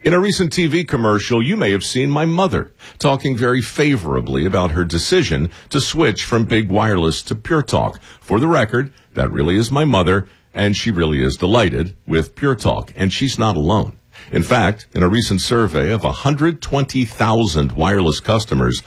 In a recent TV commercial, you may have seen my mother talking very favorably about her decision to switch from Big Wireless to Pure Talk. For the record, that really is my mother, and she really is delighted with Pure Talk, and she's not alone. In fact, in a recent survey of 120,000 wireless customers,